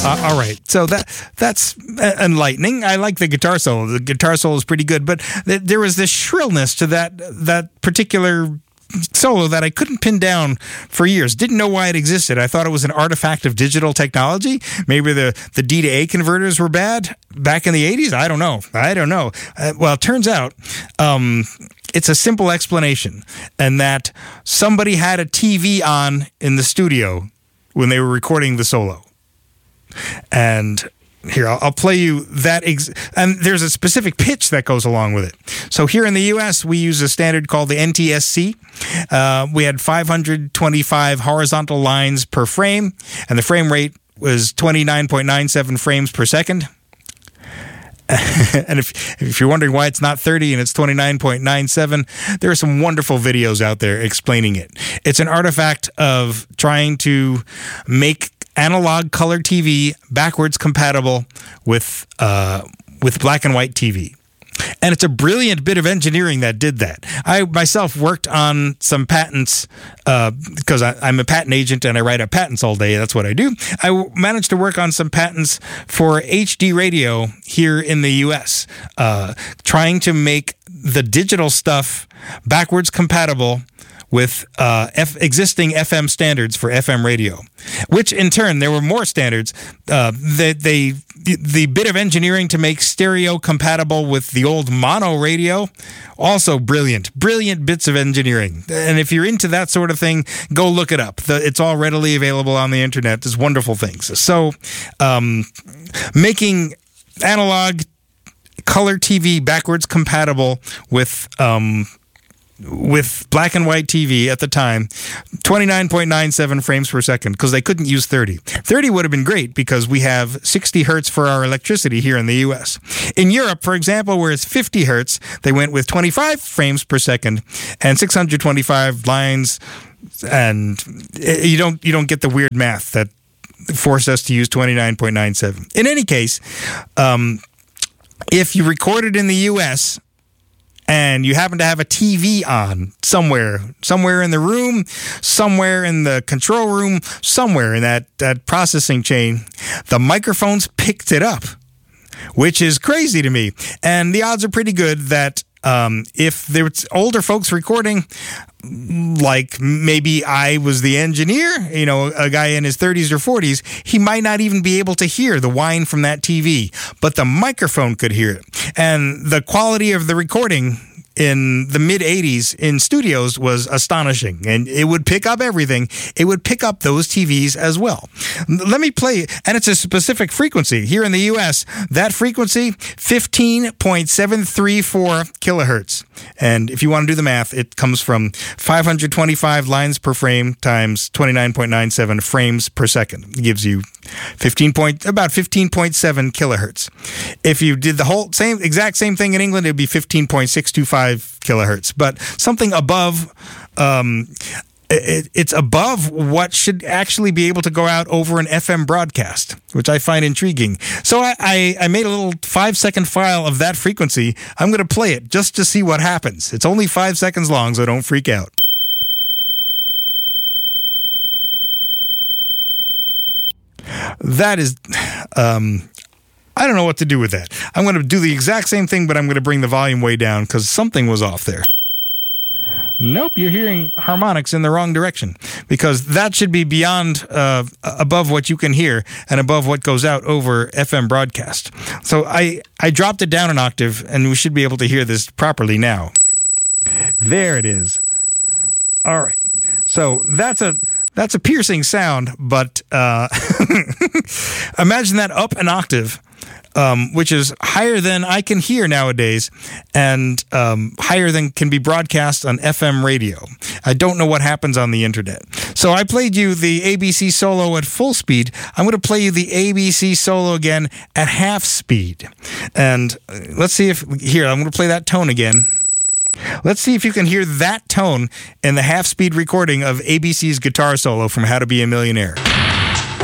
All right. So that's enlightening. I like the guitar solo. The guitar solo is pretty good, but there was this shrillness to that particular solo that I couldn't pin down for years. Didn't know why it existed. I thought it was an artifact of digital technology. Maybe the D to A converters were bad back in the 80s. I don't know. Well, it turns out it's a simple explanation, and that somebody had a TV on in the studio when they were recording the solo. And here, I'll play you that. And there's a specific pitch that goes along with it. So here in the U.S., we use a standard called the NTSC. We had 525 horizontal lines per frame, and the frame rate was 29.97 frames per second. And if you're wondering why it's not 30 and it's 29.97, there are some wonderful videos out there explaining it. It's an artifact of trying to make analog color TV backwards compatible with black and white TV. And it's a brilliant bit of engineering that did that. I myself worked on some patents because I'm a patent agent and I write up patents all day. That's what I do. I managed to work on some patents for HD radio here in the U.S., trying to make the digital stuff backwards compatible with existing FM standards for FM radio, which in turn, there were more standards. The bit of engineering to make stereo compatible with the old mono radio, also brilliant bits of engineering. And if you're into that sort of thing, go look it up. It's all readily available on the internet. There's wonderful things. So making analog color TV backwards compatible with black and white TV at the time, 29.97 frames per second, because they couldn't use 30. 30 would have been great because we have 60 hertz for our electricity here in the U.S. In Europe, for example, where it's 50 hertz, they went with 25 frames per second and 625 lines, and you don't get the weird math that forced us to use 29.97. In any case, if you recorded in the U.S., and you happen to have a TV on somewhere in the room, somewhere in the control room, somewhere in that processing chain, the microphones picked it up, which is crazy to me. And the odds are pretty good that if there's older folks recording, like maybe I was the engineer, a guy in his 30s or 40s, he might not even be able to hear the whine from that TV, but the microphone could hear it. And the quality of the recording in the mid-'80s in studios was astonishing, and it would pick up everything. It would pick up those TVs as well. Let me play, and it's a specific frequency. Here in the U.S., that frequency, 15.734 kilohertz. And if you want to do the math, it comes from 525 lines per frame times 29.97 frames per second. It gives you about 15.7 kilohertz. If you did the exact same thing in England, it would be 15.625 kilohertz. But something above, it's above what should actually be able to go out over an FM broadcast, which I find intriguing. So I made a little 5-second file of that frequency. I'm going to play it just to see what happens. It's only 5 seconds long, so don't freak out. That is, I don't know what to do with that. I'm going to do the exact same thing, but I'm going to bring the volume way down because something was off there. Nope, you're hearing harmonics in the wrong direction, because that should be beyond, above what you can hear and above what goes out over FM broadcast. So I dropped it down an octave, and we should be able to hear this properly now. There it is. All right. So that's a piercing sound, but imagine that up an octave, which is higher than I can hear nowadays, and higher than can be broadcast on FM radio. I don't know what happens on the internet. So I played you the ABC solo at full speed. I'm going to play you the ABC solo again at half speed. And let's see I'm going to play that tone again. Let's see if you can hear that tone in the half-speed recording of ABC's guitar solo from How to Be a Millionaire.